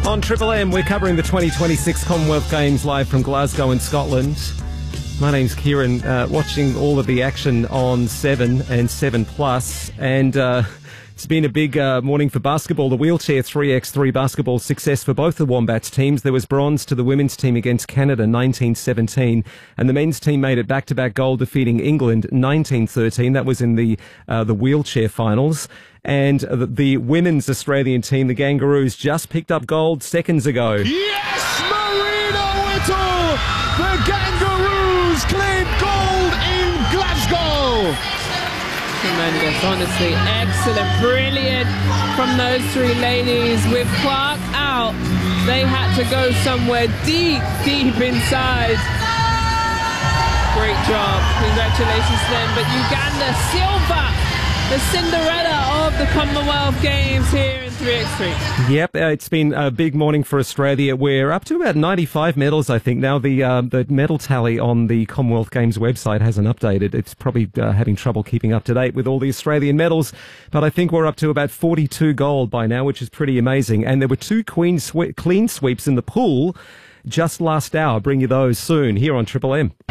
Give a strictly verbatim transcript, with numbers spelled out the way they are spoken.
On Triple M, we're covering the twenty twenty-six Commonwealth Games live from Glasgow in Scotland. My name's Kieran, uh, watching all of the action on seven and seven plus, and uh, it's been a big uh, morning for basketball. The wheelchair three by three basketball success for both the Wombats teams. There was bronze to the women's team against Canada nineteen seventeen, and the men's team made it back-to-back gold, defeating England nineteen thirteen. That was in the uh, the wheelchair finals. And the, the women's Australian team, the Kangaroos, just picked up gold seconds ago. Yes, Marina Whittle! The Kangaroos claim gold in Glasgow! Tremendous, honestly. Excellent, brilliant from those three ladies. With Clark out, they had to go somewhere deep, deep inside. Great job. Congratulations to them. But Uganda, silver! The Cinderella of the Commonwealth Games here in three by three. Yep, uh, it's been a big morning for Australia. We're up to about ninety-five medals, I think. Now the uh, the medal tally on the Commonwealth Games website hasn't updated. It's probably uh, having trouble keeping up to date with all the Australian medals. But I think we're up to about forty-two gold by now, which is pretty amazing. And there were two queen swe- clean sweeps in the pool just last hour. Bring you those soon here on Triple M.